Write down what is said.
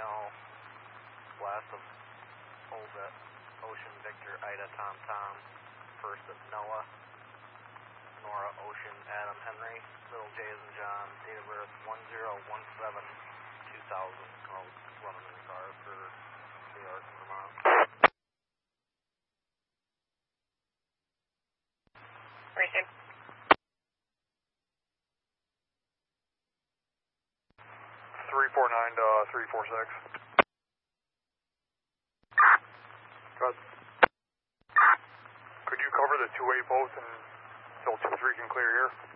Signal, last of hold at Ocean Victor Ida Tom Tom, first of Noah, Nora Ocean Adam Henry, little J as in John, date of birth 1017-2000. I'll run them in the car for New York and Vermont. Racing. 349 to 346. Good. Could you cover the 2-8 both until 2-3 can clear here?